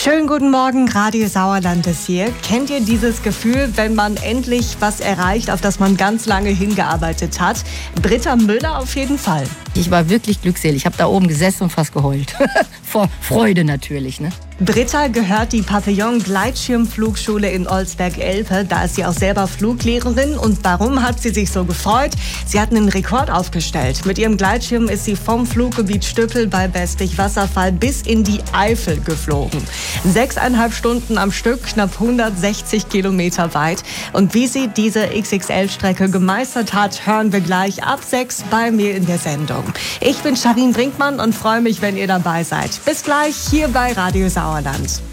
Schönen guten Morgen, Radio Sauerland ist hier. Kennt ihr dieses Gefühl, wenn man endlich was erreicht, auf das man ganz lange hingearbeitet hat? Britta Müller auf jeden Fall. Ich war wirklich glückselig. Ich habe da oben gesessen und fast geheult. Vor Freude natürlich, ne? Britta gehört die Papillon-Gleitschirmflugschule in Olsberg-Elpe. Da ist sie auch selber Fluglehrerin. Und warum hat sie sich so gefreut? Sie hat einen Rekord aufgestellt. Mit ihrem Gleitschirm ist sie vom Fluggebiet Stüppel bei Bestich-Wasserfall bis in die Eifel geflogen. 6,5 Stunden am Stück, knapp 160 Kilometer weit. Und wie sie diese XXL-Strecke gemeistert hat, hören wir gleich ab 6 bei mir in der Sendung. Ich bin Charine Brinkmann und freue mich, wenn ihr dabei seid. Bis gleich hier bei Radio Sauerland.